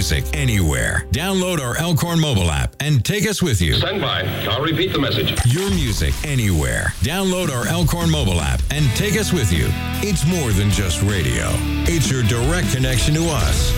music anywhere. Download our Elkhorn mobile app and take us with you. Stand by. I'll repeat the message. Your music anywhere. Download our Elkhorn mobile app and take us with you. It's more than just radio. It's your direct connection to us.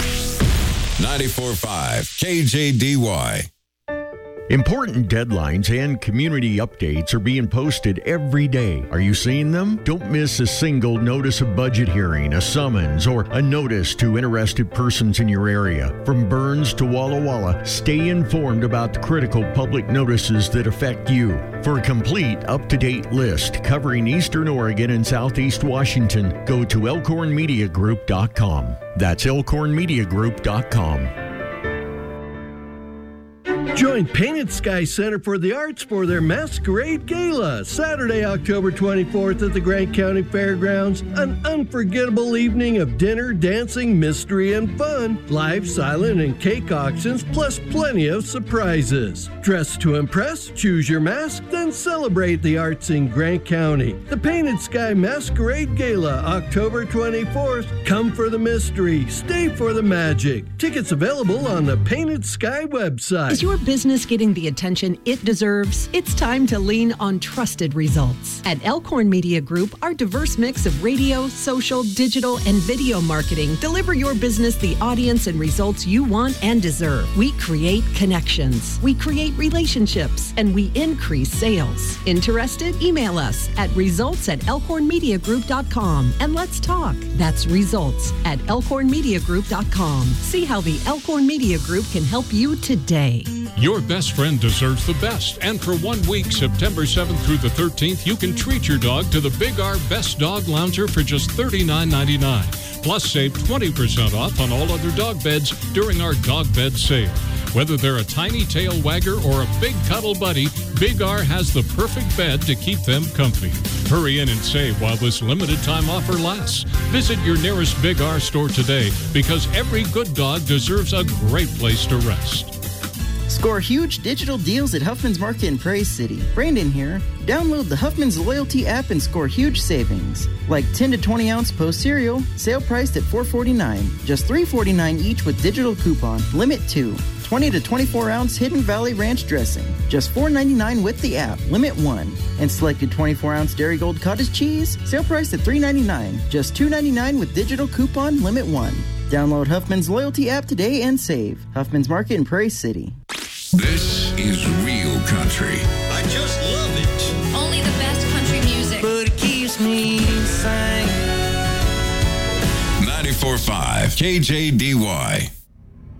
94.5 KJDY. Important deadlines and community updates are being posted every day. Are you seeing them? Don't miss a single notice of budget hearing, a summons, or a notice to interested persons in your area. From Burns to Walla Walla, stay informed about the critical public notices that affect you. For a complete, up-to-date list covering Eastern Oregon and Southeast Washington, go to elkhornmediagroup.com. That's elkhornmediagroup.com. Join Painted Sky Center for the Arts for their Masquerade Gala, Saturday, October 24th at the Grant County Fairgrounds. An unforgettable evening of dinner, dancing, mystery, and fun. Live, silent, and cake auctions, plus plenty of surprises. Dress to impress, choose your mask, then celebrate the arts in Grant County. The Painted Sky Masquerade Gala, October 24th. Come for the mystery, stay for the magic. Tickets available on the Painted Sky website. Is your business getting the attention it deserves? It's time to lean on trusted results. At Elkhorn Media Group, our diverse mix of radio, social, digital, and video marketing deliver your business the audience and results you want and deserve. We create connections, we create relationships, and we increase sales. Interested? Email us at results@elkhornmediagroup.com and let's talk. That's results@elkhornmediagroup.com. See how the Elkhorn Media Group can help you today. Your best friend deserves the best, and for 1 week, September 7th through the 13th, you can treat your dog to the Big R Best Dog Lounger for just $39.99. Plus, save 20% off on all other dog beds during our dog bed sale. Whether they're a tiny tail wagger or a big cuddle buddy, Big R has the perfect bed to keep them comfy. Hurry in and save while this limited time offer lasts. Visit your nearest Big R store today, because every good dog deserves a great place to rest. Score huge digital deals at Huffman's Market in Prairie City. Brandon here. Download the Huffman's Loyalty app and score huge savings. Like 10 to 20 ounce Post cereal, sale priced at $4.49. Just $3.49 each with digital coupon. Limit 2. 20 to 24 ounce Hidden Valley Ranch dressing. Just $4.99 with the app. Limit 1. And selected 24 ounce Dairy Gold cottage cheese, sale priced at $3.99. Just $2.99 with digital coupon. Limit 1. Download Huffman's Loyalty app today and save. Huffman's Market in Prairie City. This is real country. I just love it. Only the best country music. But it keeps me sane. 94.5 KJDY.